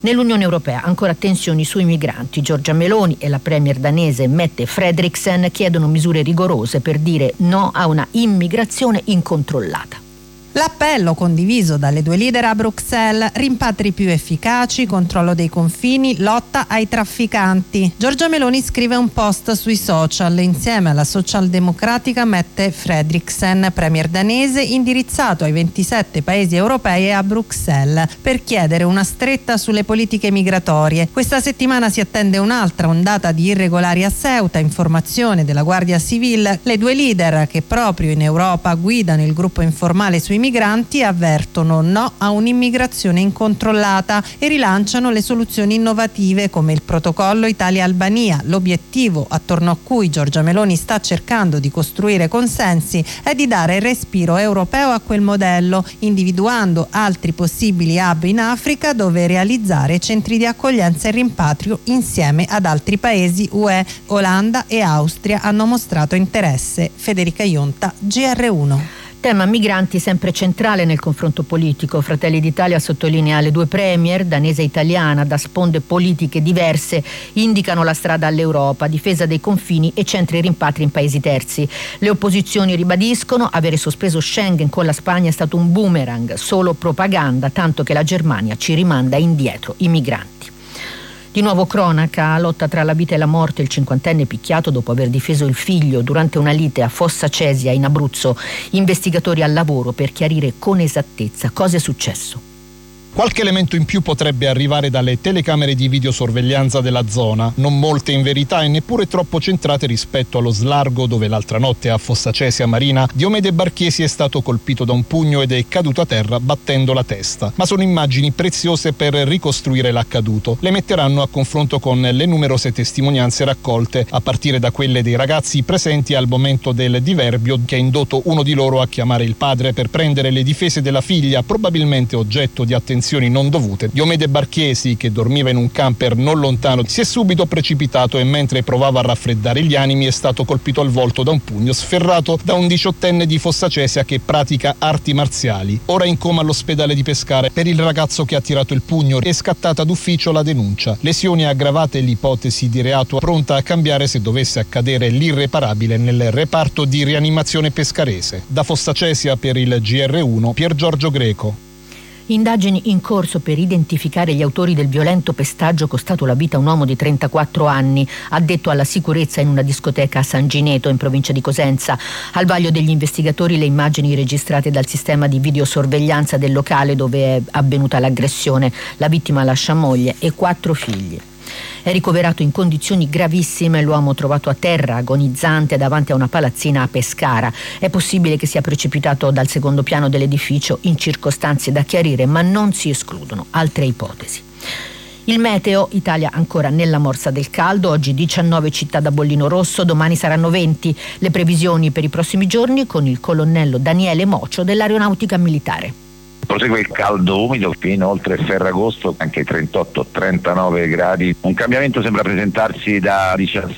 Nell'Unione Europea ancora tensioni sui migranti. Giorgia Meloni e la premier danese Mette Frederiksen chiedono misure rigorose per dire no a una immigrazione incontrollata. L'appello condiviso dalle due leader a Bruxelles: rimpatri più efficaci, controllo dei confini, lotta ai trafficanti. Giorgia Meloni scrive un post sui social insieme alla socialdemocratica Mette Frederiksen, premier danese, indirizzato ai 27 paesi europei e a Bruxelles per chiedere una stretta sulle politiche migratorie. Questa settimana si attende un'altra ondata di irregolari a Ceuta, informazione della Guardia Civile. Le due leader, che proprio in Europa guidano il gruppo informale sui migranti, avvertono no a un'immigrazione incontrollata e rilanciano le soluzioni innovative come il protocollo Italia-Albania. L'obiettivo attorno a cui Giorgia Meloni sta cercando di costruire consensi è di dare respiro europeo a quel modello, individuando altri possibili hub in Africa dove realizzare centri di accoglienza e rimpatrio insieme ad altri paesi UE. Olanda e Austria hanno mostrato interesse. Federica Ionta, GR1. Tema migranti sempre centrale nel confronto politico. Fratelli d'Italia sottolinea le due premier, danese e italiana, da sponde politiche diverse, indicano la strada all'Europa, difesa dei confini e centri rimpatri in paesi terzi. Le opposizioni ribadiscono avere sospeso Schengen con la Spagna è stato un boomerang, solo propaganda, tanto che la Germania ci rimanda indietro i migranti. Di nuovo cronaca, lotta tra la vita e la morte, il 50enne picchiato dopo aver difeso il figlio durante una lite a Fossa Cesia in Abruzzo. Investigatori al lavoro per chiarire con esattezza cosa è successo. Qualche elemento in più potrebbe arrivare dalle telecamere di videosorveglianza della zona, non molte in verità e neppure troppo centrate rispetto allo slargo dove l'altra notte a Fossa Cesia Marina Diomede Barchesi è stato colpito da un pugno ed è caduto a terra battendo la testa. Ma sono immagini preziose per ricostruire l'accaduto. Le metteranno a confronto con le numerose testimonianze raccolte, a partire da quelle dei ragazzi presenti al momento del diverbio che ha indotto uno di loro a chiamare il padre per prendere le difese della figlia, probabilmente oggetto di attenzioni non dovute. Diomede Barchesi, che dormiva in un camper non lontano, si è subito precipitato e mentre provava a raffreddare gli animi è stato colpito al volto da un pugno sferrato da un 18enne di Fossa Cesia che pratica arti marziali. Ora in coma all'ospedale di Pescara. Per il ragazzo che ha tirato il pugno è scattata d'ufficio la denuncia. Lesioni aggravate e l'ipotesi di reato pronta a cambiare se dovesse accadere l'irreparabile nel reparto di rianimazione pescarese. Da Fossa Cesia per il GR1 Pier Giorgio Greco. Indagini in corso per identificare gli autori del violento pestaggio costato la vita a un uomo di 34 anni, addetto alla sicurezza in una discoteca a San Gineto, in provincia di Cosenza. Al vaglio degli investigatori le immagini registrate dal sistema di videosorveglianza del locale dove è avvenuta l'aggressione. La vittima lascia moglie e 4 figli. È ricoverato in condizioni gravissime l'uomo trovato a terra, agonizzante, davanti a una palazzina a Pescara. È possibile che sia precipitato dal secondo piano dell'edificio in circostanze da chiarire, ma non si escludono altre ipotesi. Il meteo, Italia ancora nella morsa del caldo, oggi 19 città da bollino rosso, domani saranno 20. Le previsioni per i prossimi giorni con il colonnello Daniele Mocio dell'Aeronautica Militare. Prosegue il caldo umido fino oltre Ferragosto, anche 38-39 gradi. Un cambiamento sembra presentarsi da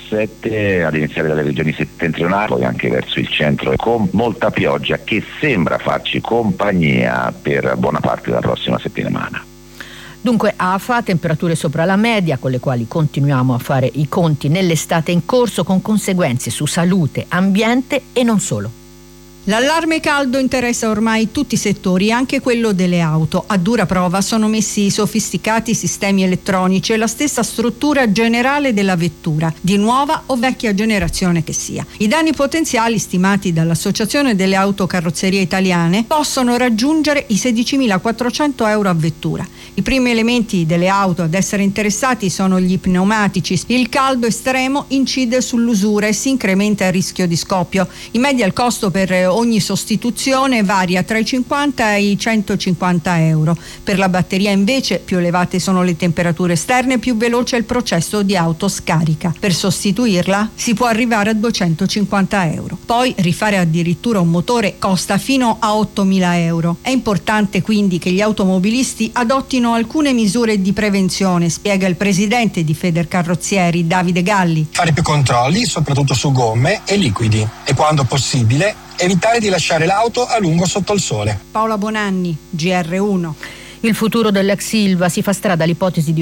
17 ad iniziare dalle regioni settentrionali, poi anche verso il centro, con molta pioggia che sembra farci compagnia per buona parte della prossima settimana. Dunque AFA, temperature sopra la media con le quali continuiamo a fare i conti nell'estate in corso, con conseguenze su salute, ambiente e non solo. L'allarme caldo interessa ormai tutti i settori, anche quello delle auto. A dura prova sono messi i sofisticati sistemi elettronici e la stessa struttura generale della vettura, di nuova o vecchia generazione che sia. I danni potenziali stimati dall'Associazione delle Autocarrozzerie Italiane possono raggiungere i 16.400 euro a vettura. I primi elementi delle auto ad essere interessati sono gli pneumatici. Il caldo estremo incide sull'usura e si incrementa il rischio di scoppio. In media il costo per ogni sostituzione varia tra i 50 e i 150 euro. Per la batteria invece più elevate sono le temperature esterne, più veloce è il processo di autoscarica. Per sostituirla si può arrivare a 250 euro. Poi rifare addirittura un motore costa fino a 8.000 euro. È importante quindi che gli automobilisti adottino alcune misure di prevenzione, spiega il presidente di Federcarrozzieri Davide Galli. Fare più controlli, soprattutto su gomme e liquidi, e quando possibile evitare di lasciare l'auto a lungo sotto il sole. Paola Bonanni, GR1. Il futuro dell'ex Ilva, si fa strada l'ipotesi di